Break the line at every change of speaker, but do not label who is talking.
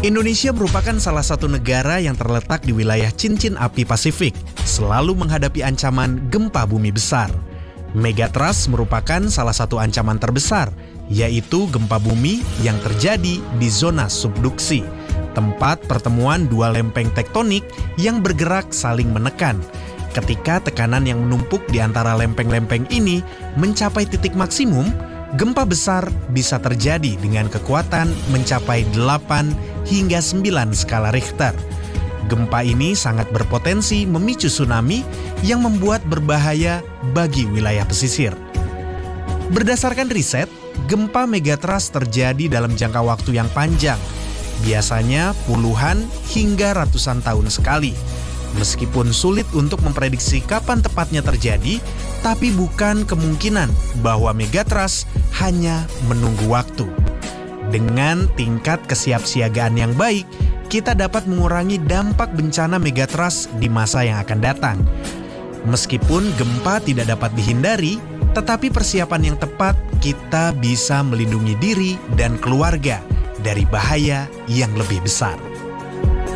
Indonesia merupakan salah satu negara yang terletak di wilayah cincin api Pasifik, selalu menghadapi ancaman gempa bumi besar. Megatrust merupakan salah satu ancaman terbesar, yaitu gempa bumi yang terjadi di zona subduksi, tempat pertemuan dua lempeng tektonik yang bergerak saling menekan. Ketika tekanan yang menumpuk di antara lempeng-lempeng ini mencapai titik maksimum, gempa besar bisa terjadi dengan kekuatan mencapai 8 hingga 9 skala Richter. Gempa ini sangat berpotensi memicu tsunami yang membuat berbahaya bagi wilayah pesisir. Berdasarkan riset, gempa megatrust terjadi dalam jangka waktu yang panjang, biasanya puluhan hingga ratusan tahun sekali. Meskipun sulit untuk memprediksi kapan tepatnya terjadi, tapi bukan kemungkinan bahwa megatrust hanya menunggu waktu. Dengan tingkat kesiapsiagaan yang baik, kita dapat mengurangi dampak bencana megatrust di masa yang akan datang. Meskipun gempa tidak dapat dihindari, tetapi persiapan yang tepat kita bisa melindungi diri dan keluarga dari bahaya yang lebih besar.